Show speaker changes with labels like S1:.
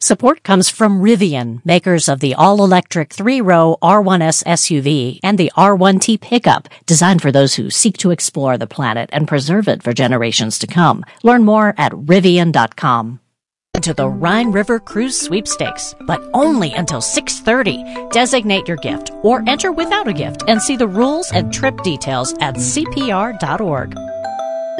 S1: Support comes from Rivian, makers of the all-electric 3-row R1S SUV and the R1T pickup, designed for those who seek to explore the planet and preserve it for generations to come. Learn more at Rivian.com. To the Rhine River Cruise Sweepstakes, but only until 6:30. Designate your gift or enter without a gift and see the rules and trip details at CPR.org.